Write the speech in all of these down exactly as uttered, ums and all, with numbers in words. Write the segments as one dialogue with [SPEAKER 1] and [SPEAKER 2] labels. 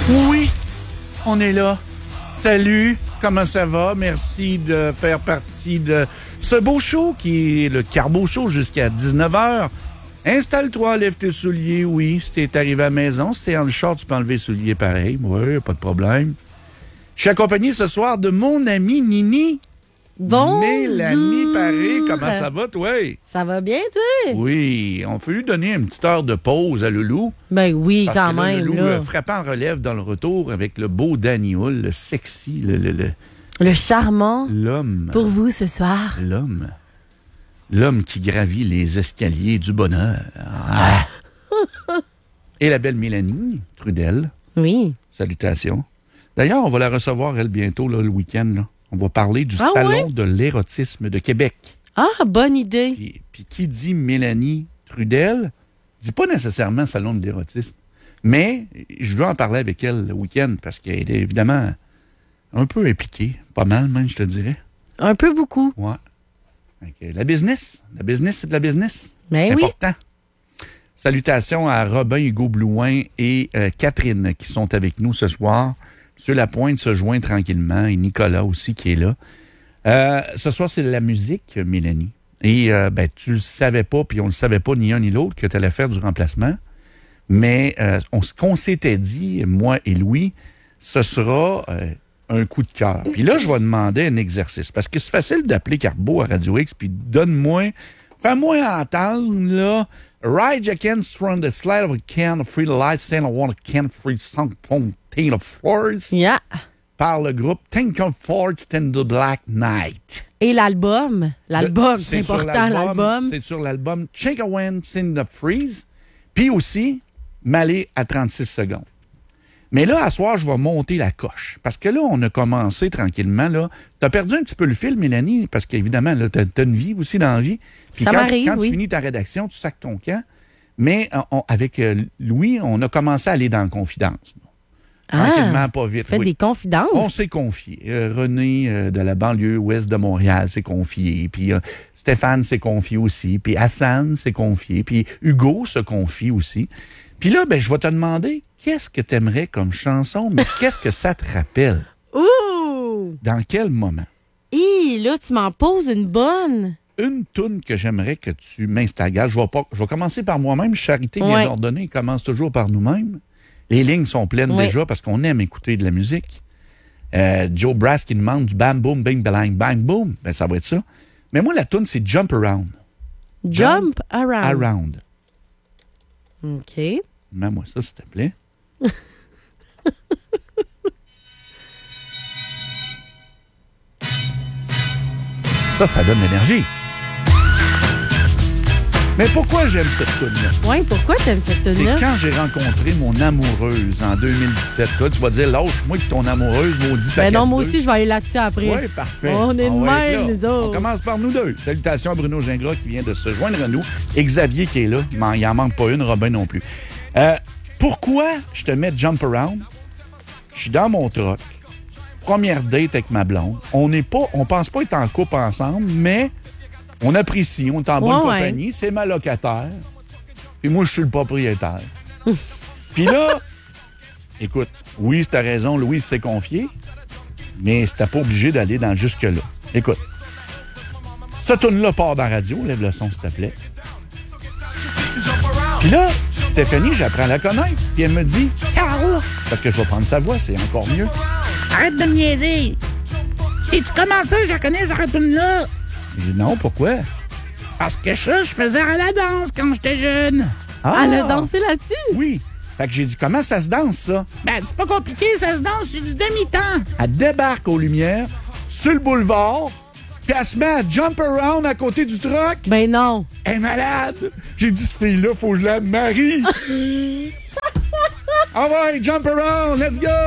[SPEAKER 1] Oui, on est là. Salut, comment ça va? Merci de faire partie de ce beau show qui est le Carbo Show jusqu'à dix-neuf heures. Installe-toi, lève tes souliers, oui. Si t'es arrivé à la maison, si t'es en le short, tu peux enlever les souliers pareil. Oui, pas de problème. Je suis accompagné ce soir de mon ami Nini.
[SPEAKER 2] Bonjour!
[SPEAKER 1] Mélanie Paré, comment ça va, toi?
[SPEAKER 2] Ça va bien, toi?
[SPEAKER 1] Oui, on fait lui donner une petite heure de pause à Loulou.
[SPEAKER 2] Ben oui,
[SPEAKER 1] parce
[SPEAKER 2] quand
[SPEAKER 1] que là,
[SPEAKER 2] même.
[SPEAKER 1] Loulou
[SPEAKER 2] là.
[SPEAKER 1] euh, frappant en relève dans le retour avec le beau Danny Hull, le sexy, le, le, le-
[SPEAKER 2] Le charmant
[SPEAKER 1] l'homme.
[SPEAKER 2] pour vous ce soir.
[SPEAKER 1] L'homme. L'homme qui gravit les escaliers du bonheur. Ah. Et la belle Mélanie Trudel.
[SPEAKER 2] Oui.
[SPEAKER 1] Salutations. D'ailleurs, on va la recevoir, elle, bientôt, là, le week-end. Là. On va parler du
[SPEAKER 2] Ah
[SPEAKER 1] Salon
[SPEAKER 2] ouais?
[SPEAKER 1] de l'érotisme de Québec.
[SPEAKER 2] Ah, bonne idée.
[SPEAKER 1] Puis, puis qui dit Mélanie Trudel, dit pas nécessairement Salon de l'érotisme. Mais je veux en parler avec elle le week-end parce qu'elle est évidemment un peu impliquée. Pas mal, même, je te dirais.
[SPEAKER 2] Un peu beaucoup.
[SPEAKER 1] Ouais. Fait que la business. La business, c'est de la business.
[SPEAKER 2] Ben oui.
[SPEAKER 1] Important. Salutations à Robin Hugo Blouin et euh, Catherine qui sont avec nous ce soir. Sur la pointe se joint tranquillement et Nicolas aussi qui est là. Euh, ce soir, c'est de la musique, Mélanie. Et euh, ben, tu le savais pas, puis on le savait pas ni un ni l'autre que tu allais faire du remplacement. Mais euh, on, ce qu'on s'était dit, moi et Louis, ce sera euh, un coup de cœur. Puis là, je vais demander un exercice. Parce que c'est facile d'appeler Carbo à Radio X, puis donne-moi, fais-moi entendre, là, Ride Against from the slide of a can of free light, saying I want a can of free song, Teen of Force,
[SPEAKER 2] Yeah.
[SPEAKER 1] par le groupe Think of Force in the Black Night.
[SPEAKER 2] Et l'album. L'album,
[SPEAKER 1] Le-
[SPEAKER 2] c'est
[SPEAKER 1] sur
[SPEAKER 2] important, l'album.
[SPEAKER 1] C'est sur l'album Shake a Wind in the Freeze. Puis aussi, M'aller à trente-six secondes. Mais là, à soir, je vais monter la coche. Parce que là, on a commencé tranquillement. Là. Tu as perdu un petit peu le fil, Mélanie, parce qu'évidemment, tu as une vie aussi dans la vie. Puis
[SPEAKER 2] Ça
[SPEAKER 1] quand,
[SPEAKER 2] m'arrive,
[SPEAKER 1] quand
[SPEAKER 2] oui.
[SPEAKER 1] tu finis ta rédaction, tu sacs ton camp. Mais on- avec euh, Louis, on a commencé à aller dans la confidence. Tranquillement,
[SPEAKER 2] Ah,
[SPEAKER 1] pas vite.
[SPEAKER 2] faites
[SPEAKER 1] oui.
[SPEAKER 2] des confidences.
[SPEAKER 1] On s'est confié. Euh, René euh, de la banlieue ouest de Montréal s'est confié. Puis euh, Stéphane s'est confié aussi. Puis Hassan s'est confié. Puis Hugo se confie aussi. Puis là, ben, je vais te demander, qu'est-ce que tu aimerais comme chanson, mais qu'est-ce que ça te rappelle?
[SPEAKER 2] Ouh!
[SPEAKER 1] Dans quel moment?
[SPEAKER 2] Hi, là, tu m'en poses une bonne.
[SPEAKER 1] Une toune que j'aimerais que tu m'installes. Je vais pas, je vais commencer par moi-même. Charité bien
[SPEAKER 2] Ouais.
[SPEAKER 1] ordonnée commence toujours par nous-mêmes. Les lignes sont pleines
[SPEAKER 2] Ouais.
[SPEAKER 1] déjà parce qu'on aime écouter de la musique. Euh, Joe Brass qui demande du bam boom bing bang bang boom, ben ça va être ça. Mais moi la toune c'est Jump Around.
[SPEAKER 2] Jump around.
[SPEAKER 1] Around.
[SPEAKER 2] OK.
[SPEAKER 1] Mets-moi ça s'il te plaît. Ça, ça donne l'énergie. Mais pourquoi j'aime cette toune-là?
[SPEAKER 2] Ouais, pourquoi t'aimes cette
[SPEAKER 1] C'est
[SPEAKER 2] tune-là?
[SPEAKER 1] quand j'ai rencontré mon amoureuse en deux mille dix-sept. Là, tu vas dire, lâche-moi que ton amoureuse maudit
[SPEAKER 2] Ben non, moi aussi, je vais aller là-dessus après.
[SPEAKER 1] Oui, parfait.
[SPEAKER 2] On est de
[SPEAKER 1] va être
[SPEAKER 2] même,
[SPEAKER 1] là.
[SPEAKER 2] les autres.
[SPEAKER 1] On commence par nous deux. Salutations à Bruno Gingras qui vient de se joindre à nous. Et Xavier qui est là. Il m'en- il en manque pas une, Robin non plus. Euh, pourquoi je te mets Jump Around? Je suis dans mon truck. Première date avec ma blonde. On n'est pas, on pense pas être en couple ensemble, mais on apprécie. On est en bonne
[SPEAKER 2] Ouais, ouais.
[SPEAKER 1] compagnie. C'est ma locataire. Puis moi, je suis le propriétaire. Puis là, écoute, oui, t'as raison, Louis s'est confié, mais c'était pas obligé d'aller dans jusque-là. Écoute, ce tune-là part dans la radio, lève le son, s'il te plaît. Puis là, Stéphanie, j'apprends à la connaître, puis elle me dit « Carl! » Parce que je vais prendre sa voix, c'est encore mieux. « Arrête de me niaiser! Si tu commences ça, je connais cette tune-là! » J'ai dit « Non, pourquoi? » Parce que ça, je faisais à la danse quand j'étais jeune. Ah!
[SPEAKER 2] Elle a dansé là-dessus?
[SPEAKER 1] Oui. Fait que j'ai dit, comment ça se danse, ça? Ben, c'est pas compliqué, ça se danse sur du demi-temps. Elle débarque aux Lumières, sur le boulevard, puis elle se met à jump around à côté du truck.
[SPEAKER 2] Ben non.
[SPEAKER 1] Elle est malade. J'ai dit, cette fille-là, faut que je la marie. Ah ouais, jump around, let's go!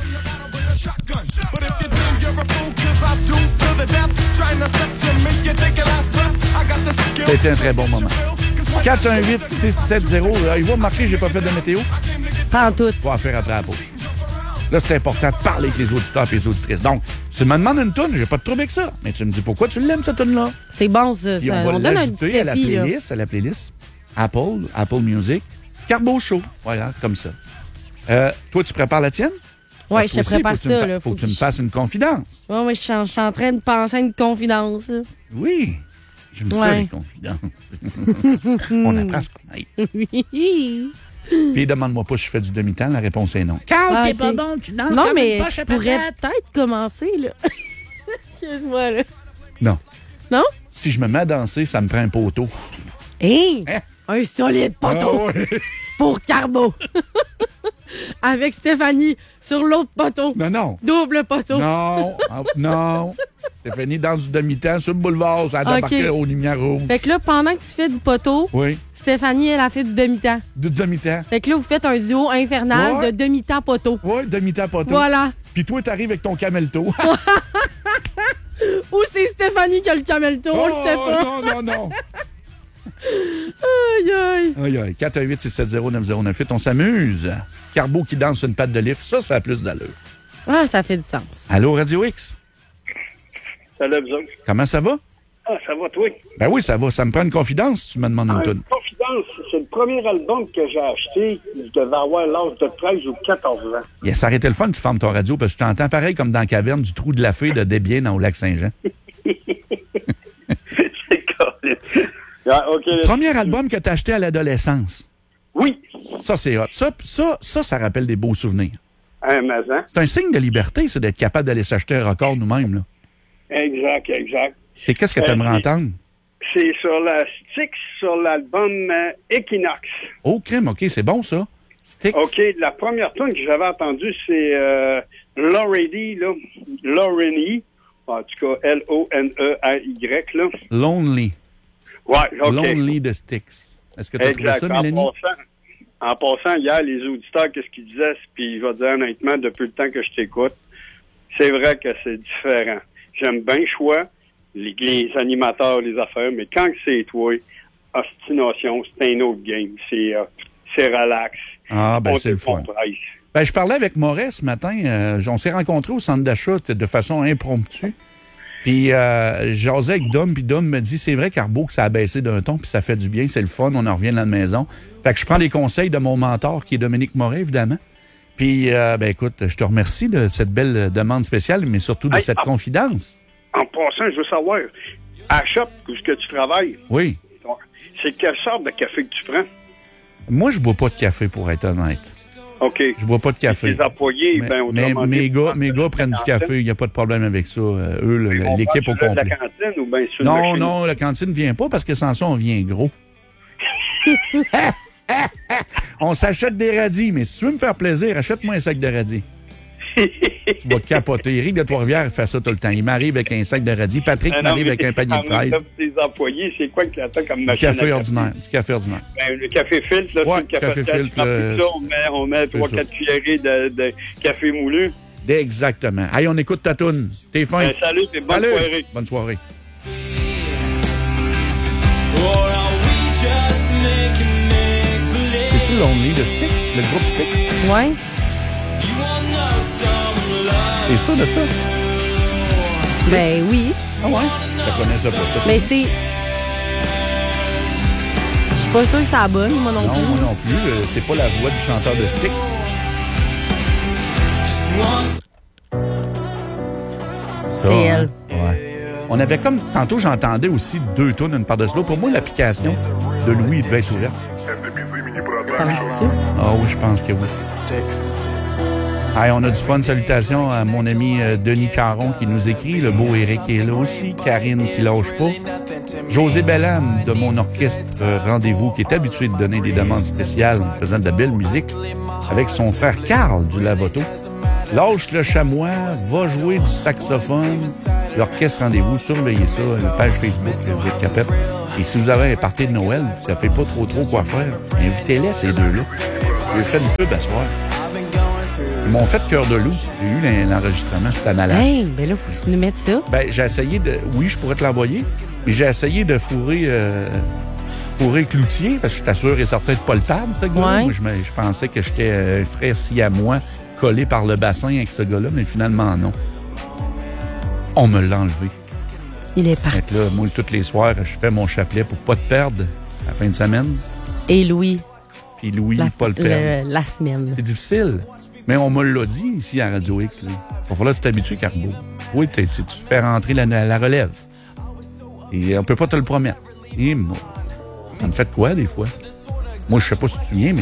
[SPEAKER 1] C'était un très bon moment. quatre un huit six sept zéro. Il va me marquer, j'ai pas fait de météo.
[SPEAKER 2] Pas en tout.
[SPEAKER 1] On va faire après la pause. Là, c'est important de parler avec les auditeurs et les auditrices. Donc, tu me demandes une toune, j'ai pas de trouble avec ça. Mais tu me dis pourquoi tu l'aimes, cette toune-là?
[SPEAKER 2] C'est bon, ça.
[SPEAKER 1] Puis
[SPEAKER 2] ça-
[SPEAKER 1] on va
[SPEAKER 2] on donne un petit
[SPEAKER 1] l'ajouter à la
[SPEAKER 2] défi, là.
[SPEAKER 1] playlist, à la playlist Apple, Apple Music, Carbo Show. Voilà, comme ça. Euh, toi, tu prépares la tienne?
[SPEAKER 2] Oui,
[SPEAKER 1] Parce
[SPEAKER 2] je te
[SPEAKER 1] aussi,
[SPEAKER 2] prépare
[SPEAKER 1] faut que tu me
[SPEAKER 2] ça.
[SPEAKER 1] fa-
[SPEAKER 2] Là.
[SPEAKER 1] Faut que tu me fasses une confidence.
[SPEAKER 2] Oui, oui, je suis en- je suis en train de penser à une confidence. là.
[SPEAKER 1] Oui. J'aime ça,
[SPEAKER 2] Ouais.
[SPEAKER 1] les confidences. On apprend à se connaître.
[SPEAKER 2] Oui.
[SPEAKER 1] Puis demande-moi pas si je fais du demi-temps. La réponse est non. Carl,
[SPEAKER 2] Ah,
[SPEAKER 1] t'es
[SPEAKER 2] ok.
[SPEAKER 1] pas bon, tu danses
[SPEAKER 2] Non,
[SPEAKER 1] comme
[SPEAKER 2] mais
[SPEAKER 1] une poche
[SPEAKER 2] je
[SPEAKER 1] à
[SPEAKER 2] pourrais
[SPEAKER 1] patate.
[SPEAKER 2] peut-être commencer, là. Excuse-moi, là.
[SPEAKER 1] Non.
[SPEAKER 2] Non?
[SPEAKER 1] Si je me mets à danser, ça me prend un poteau.
[SPEAKER 2] Hé!
[SPEAKER 1] Hein?
[SPEAKER 2] Un solide poteau
[SPEAKER 1] Ah ouais.
[SPEAKER 2] pour Carbo. Avec Stéphanie sur l'autre poteau.
[SPEAKER 1] Non, non.
[SPEAKER 2] Double poteau.
[SPEAKER 1] Non, ah, non. Stéphanie dans du demi-temps sur le boulevard, ça a
[SPEAKER 2] Ok.
[SPEAKER 1] débarqué aux lumières rouges.
[SPEAKER 2] Fait que là, pendant que tu fais du poteau,
[SPEAKER 1] Oui,
[SPEAKER 2] Stéphanie, elle a fait du demi-temps.
[SPEAKER 1] du demi-temps.
[SPEAKER 2] Fait que là, vous faites un duo infernal
[SPEAKER 1] Ouais.
[SPEAKER 2] de demi-temps poteau.
[SPEAKER 1] Oui, demi-temps poteau.
[SPEAKER 2] Voilà.
[SPEAKER 1] Puis toi, t'arrives avec ton camelto.
[SPEAKER 2] Ou c'est Stéphanie qui a le camelto, on le sait pas.
[SPEAKER 1] Non, non, non.
[SPEAKER 2] Aïe, aïe.
[SPEAKER 1] Aïe, aïe. quatre un huit six sept zéro neuf zéro neuf huit, on s'amuse. Carbo qui danse sur une patte de lift, ça, ça a plus d'allure.
[SPEAKER 2] Ah, ça fait du sens.
[SPEAKER 1] Allô, Radio X?
[SPEAKER 3] Salut, vous autres.
[SPEAKER 1] Comment ça va?
[SPEAKER 3] Ah, ça va, toi?
[SPEAKER 1] Ben oui, ça va. Ça me prend une confidence si tu me demandes une
[SPEAKER 3] Ah,
[SPEAKER 1] toune.
[SPEAKER 3] Confidence, c'est le premier album que j'ai acheté. Je devais avoir l'âge de treize ou quatorze ans.
[SPEAKER 1] Yeah, ça aurait été le fun que tu fermes ton radio parce que je t'entends pareil comme dans la caverne du trou de la fée de Desbiens au lac Saint-Jean.
[SPEAKER 3] C'est cool. Ah, OK. là.
[SPEAKER 1] Premier album que t'as acheté à l'adolescence.
[SPEAKER 3] Oui.
[SPEAKER 1] Ça, c'est hot. Ça, ça, ça, ça rappelle des beaux souvenirs.
[SPEAKER 3] Un mazan.
[SPEAKER 1] C'est un signe de liberté, c'est d'être capable d'aller s'acheter un record nous-mêmes. Là.
[SPEAKER 3] Exact, exact.
[SPEAKER 1] C'est qu'est-ce que tu aimerais
[SPEAKER 3] Euh,
[SPEAKER 1] entendre?
[SPEAKER 3] C'est sur la Styx, sur l'album euh, Equinox.
[SPEAKER 1] Oh, crime, OK, c'est bon, ça. Styx.
[SPEAKER 3] OK, la première tune que j'avais entendue, c'est euh, Loredy, là. Loreny. En tout cas, L O N E R Y, là.
[SPEAKER 1] Lonely.
[SPEAKER 3] Ouais, OK.
[SPEAKER 1] Lonely de Styx. Est-ce que tu as trouvé
[SPEAKER 3] Exact.
[SPEAKER 1] ça,
[SPEAKER 3] En
[SPEAKER 1] Mélanie?
[SPEAKER 3] passant, en passant, hier, les auditeurs, qu'est-ce qu'ils disaient? Puis je vais dire honnêtement, depuis le temps que je t'écoute, c'est vrai que c'est différent. J'aime bien le choix, les, les animateurs, les affaires, mais quand c'est toi, ostination, c'est un autre game. C'est euh, c'est relax.
[SPEAKER 1] Ah, ben
[SPEAKER 3] On
[SPEAKER 1] c'est le
[SPEAKER 3] te
[SPEAKER 1] fun.
[SPEAKER 3] compresse.
[SPEAKER 1] Ben, je parlais avec Moret ce matin. euh, on s'est rencontrés au centre d'achat t- de façon impromptue. Puis, euh, j'osais avec Dom, puis Dom me dit, c'est vrai, Carbo, que ça a baissé d'un ton, puis ça fait du bien, c'est le fun, on en revient de la maison. Fait que je prends les conseils de mon mentor, qui est Dominique Moret, évidemment. Puis, euh, ben écoute, je te remercie de cette belle demande spéciale, mais surtout de
[SPEAKER 3] Hey,
[SPEAKER 1] cette
[SPEAKER 3] ah.
[SPEAKER 1] confidence.
[SPEAKER 3] En passant, je veux savoir, à Shop, où est-ce que tu travailles,
[SPEAKER 1] Oui.
[SPEAKER 3] c'est quelle sorte de café que tu prends?
[SPEAKER 1] Moi, je bois pas de café, pour être honnête.
[SPEAKER 3] OK.
[SPEAKER 1] Je bois pas de café.
[SPEAKER 3] Les employés,
[SPEAKER 1] Mais,
[SPEAKER 3] ben,
[SPEAKER 1] mais
[SPEAKER 3] autrement
[SPEAKER 1] mes,
[SPEAKER 3] dit,
[SPEAKER 1] gars,
[SPEAKER 3] tu
[SPEAKER 1] mes
[SPEAKER 3] prends
[SPEAKER 1] gars prennent du
[SPEAKER 3] la
[SPEAKER 1] café, il n'y a pas de problème avec ça. Euh, eux, le-
[SPEAKER 3] On
[SPEAKER 1] l'équipe
[SPEAKER 3] prend
[SPEAKER 1] au
[SPEAKER 3] celui de
[SPEAKER 1] complet.
[SPEAKER 3] la cantine ou bien celui de
[SPEAKER 1] Non,
[SPEAKER 3] chez
[SPEAKER 1] non, la cantine ne vient pas parce que sans ça, on vient gros. On s'achète des radis, mais si tu veux me faire plaisir, achète-moi un sac de radis. Tu vas capoter. Eric de Trois-Rivières fait ça tout le temps. Il m'arrive avec un sac de radis. Patrick
[SPEAKER 3] nous?
[SPEAKER 1] m'arrive avec un panier de fraises.
[SPEAKER 3] Tes employés, c'est quoi que tu attends comme
[SPEAKER 1] Du
[SPEAKER 3] machine?
[SPEAKER 1] café
[SPEAKER 3] à
[SPEAKER 1] ordinaire. Du café ordinaire.
[SPEAKER 3] Ben, le café filtre, là,
[SPEAKER 1] Ouais,
[SPEAKER 3] c'est le café,
[SPEAKER 1] café filtre, là,
[SPEAKER 3] Là, on met, on met
[SPEAKER 1] c'est
[SPEAKER 3] trois,
[SPEAKER 1] ça.
[SPEAKER 3] quatre cuillerées de, de café moulu.
[SPEAKER 1] Exactement. Allez, on écoute ta toune. T'es fin.
[SPEAKER 3] Ben, salut et bonne
[SPEAKER 1] Salut.
[SPEAKER 3] soirée.
[SPEAKER 1] Bonne soirée. C'est-tu Lonely de Styx? Le groupe Styx?
[SPEAKER 2] Ouais.
[SPEAKER 1] T'es sûr de ça?
[SPEAKER 2] Ben oui.
[SPEAKER 1] Ah ouais? Je connaissais pas ça.
[SPEAKER 2] Mais c'est. Je suis pas sûre que ça bonne, moi non,
[SPEAKER 1] Non,
[SPEAKER 2] plus.
[SPEAKER 1] moi non plus. Euh, C'est pas la voix du chanteur de Styx. Ça,
[SPEAKER 2] C'est
[SPEAKER 1] hein?
[SPEAKER 2] elle.
[SPEAKER 1] Ouais. On avait comme... Tantôt, j'entendais aussi deux tunes, une par-dessus l'autre. Pour moi, l'application de Louis devait être ouverte.
[SPEAKER 2] Penses-tu?
[SPEAKER 1] Ah oui, je pense que oui. Hey, on a du fun. Salutations à mon ami euh, Denis Caron qui nous écrit. Le beau Eric est là aussi. Karine qui lâche pas. José Bellam de mon orchestre euh, Rendez-vous qui est habitué de donner des demandes spéciales en faisant de la belle musique avec son frère Carl du Lavoto. Lâche le chamois, va jouer du saxophone. L'orchestre Rendez-vous, surveillez ça, la page Facebook de Rick Capette. Et si vous avez un party de Noël, ça fait pas trop trop quoi faire, invitez-les ces deux-là. J'ai fait une pub à soir. Ils m'ont fait cœur de loup. J'ai eu l'enregistrement, c'était malade.
[SPEAKER 2] Hey, ben là, faut que tu nous mettes ça.
[SPEAKER 1] Ben, j'ai essayé de... Oui, je pourrais te l'envoyer, mais j'ai essayé de fourrer... Euh... fourrer Cloutier, parce que je t'assure et certain de pas le table, ce gars-là.
[SPEAKER 2] Ouais.
[SPEAKER 1] Moi, je, me- je pensais que j'étais un frère siamois collé par le bassin avec ce gars-là, mais finalement, non. On me l'a enlevé.
[SPEAKER 2] Il est
[SPEAKER 1] Fait
[SPEAKER 2] parti.
[SPEAKER 1] que là, moi, tous les soirs, je fais mon chapelet pour pas te perdre à la fin de semaine.
[SPEAKER 2] Et Louis,
[SPEAKER 1] puis Louis,
[SPEAKER 2] La,
[SPEAKER 1] Paul Perle.
[SPEAKER 2] le- la semaine.
[SPEAKER 1] C'est difficile. Mais on me l'a dit ici à Radio X. Il va falloir que tu t'habitues, Carbo. Oui, t'es- tu tu fais rentrer la, la relève. Et on peut pas te le promettre. Et moi, ça me fait de quoi, des fois? Moi, je sais pas si tu te souviens, mais